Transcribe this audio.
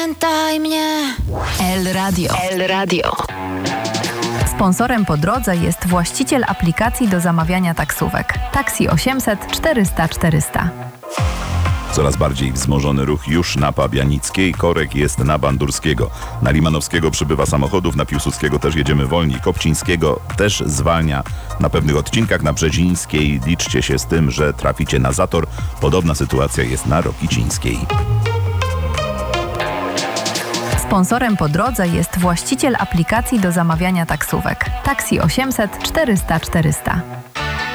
Pamiętaj mnie. El Radio. El Radio. Sponsorem po drodze jest właściciel aplikacji do zamawiania taksówek. Taksi 800 400 400. Coraz bardziej wzmożony ruch już na Pabianickiej, korek jest na Bandurskiego. Na Limanowskiego przybywa samochodów, na Piłsudskiego też jedziemy wolniej. Kopcińskiego też zwalnia na pewnych odcinkach. Na Brzezińskiej liczcie się z tym, że traficie na zator. Podobna sytuacja jest na Rokicińskiej. Sponsorem po drodze jest właściciel aplikacji do zamawiania taksówek. Taksi 800 400 400.